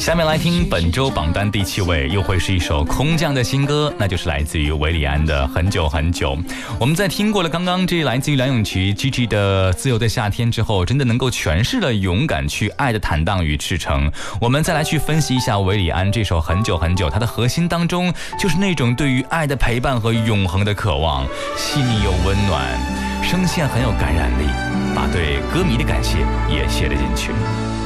下面来听本周榜单第7位，又会是一首空降的新歌，那就是来自于韦礼安的《很久很久》。我们在听过了刚刚这来自于梁咏琪 Gigi 的《自由的夏天》之后，真的能够诠释了勇敢去爱的坦荡与赤诚。我们再来去分析一下韦礼安这首《很久很久》，它的核心当中就是那种对于爱的陪伴和永恒的渴望，细腻又温暖，声线很有感染力，把对歌迷的感谢也写了进去。